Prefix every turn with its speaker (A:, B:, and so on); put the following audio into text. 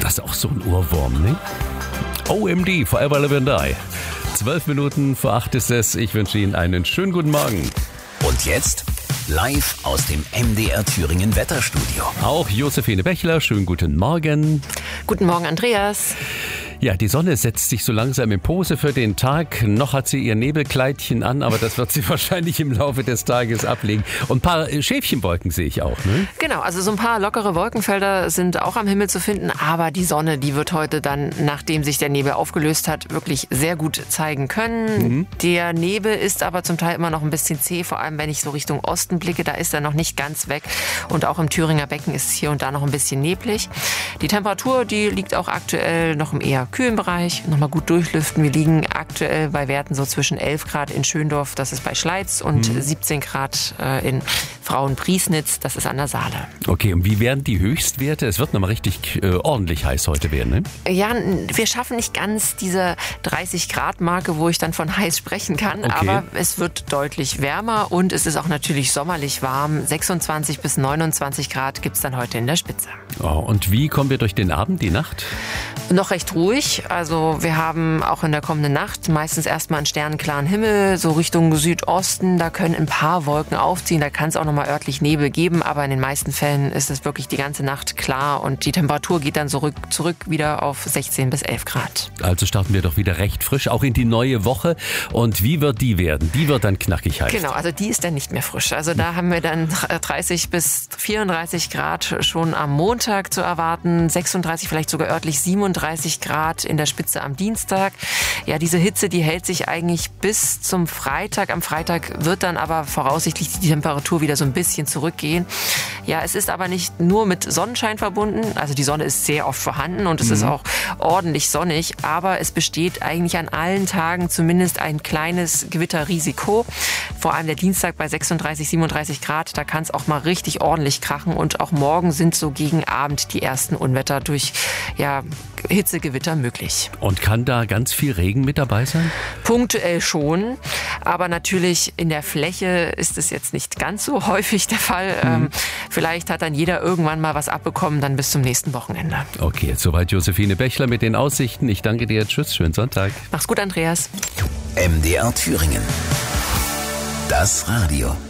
A: Das ist auch so ein Ohrwurm, ne? OMD, Forever Live and Die. 12 Minuten vor 8 ist es. Ich wünsche Ihnen einen schönen guten Morgen.
B: Und jetzt live aus dem MDR Thüringen Wetterstudio.
A: Auch Josephine Bechler, schönen guten Morgen.
C: Guten Morgen, Andreas.
A: Ja, die Sonne setzt sich so langsam in Pose für den Tag. Noch hat sie ihr Nebelkleidchen an, aber das wird sie wahrscheinlich im Laufe des Tages ablegen. Und ein paar Schäfchenwolken sehe ich auch, ne?
C: Genau, also so ein paar lockere Wolkenfelder sind auch am Himmel zu finden. Aber die Sonne, die wird heute dann, nachdem sich der Nebel aufgelöst hat, wirklich sehr gut zeigen können. Der Nebel ist aber zum Teil immer noch ein bisschen zäh, vor allem wenn ich so Richtung Osten blicke. Da ist er noch nicht ganz weg. Und auch im Thüringer Becken ist es hier und da noch ein bisschen neblig. Die Temperatur, die liegt auch aktuell noch im eher kühlen Bereich. Nochmal gut durchlüften. Wir liegen aktuell bei Werten so zwischen 11 Grad in Schöndorf, das ist bei Schleiz, und 17 Grad in Frauenpriesnitz, das ist an der Saale.
A: Okay, und wie werden die Höchstwerte? Es wird nochmal richtig ordentlich heiß heute werden, ne?
C: Ja, wir schaffen nicht ganz diese 30-Grad-Marke, wo ich dann von heiß sprechen kann,
A: Okay.
C: aber es wird deutlich wärmer und es ist auch natürlich sommerlich warm. 26 bis 29 Grad gibt es dann heute in der Spitze.
A: Oh, und wie kommen wir durch den Abend, die Nacht?
C: Noch recht ruhig, also wir haben auch in der kommenden Nacht meistens erstmal einen sternenklaren Himmel, so Richtung Südosten, da können ein paar Wolken aufziehen, da kann es auch nochmal örtlich Nebel geben, aber in den meisten Fällen ist es wirklich die ganze Nacht klar und die Temperatur geht dann zurück wieder auf 16 bis 11 Grad.
A: Also starten wir doch wieder recht frisch, auch in die neue Woche. Und wie wird die werden? Die wird dann knackig heiß.
C: Genau, also die ist dann nicht mehr frisch. Also da haben wir dann 30 bis 34 Grad schon am Montag zu erwarten, 36, vielleicht sogar örtlich 37 Grad in der Spitze am Dienstag. Ja, diese Hitze, die hält sich eigentlich bis zum Freitag. Am Freitag wird dann aber voraussichtlich die Temperatur wieder so ein bisschen zurückgehen. Ja, es ist aber nicht nur mit Sonnenschein verbunden. Also die Sonne ist sehr oft vorhanden und es ist auch ordentlich sonnig. Aber es besteht eigentlich an allen Tagen zumindest ein kleines Gewitterrisiko. Vor allem der Dienstag bei 36, 37 Grad, da kann es auch mal richtig ordentlich krachen. Und auch morgen sind so gegen Abend die ersten Unwetter durch Hitzegewitter möglich.
A: Und kann da ganz viel Regen mit dabei sein?
C: Punktuell schon, aber natürlich in der Fläche ist es jetzt nicht ganz so häufig der Fall. Vielleicht hat dann jeder irgendwann mal was abbekommen, dann bis zum nächsten Wochenende.
A: Okay, soweit Josephine Bechler mit den Aussichten. Ich danke dir. Tschüss, schönen Sonntag.
C: Mach's gut, Andreas.
B: MDR Thüringen. Das Radio.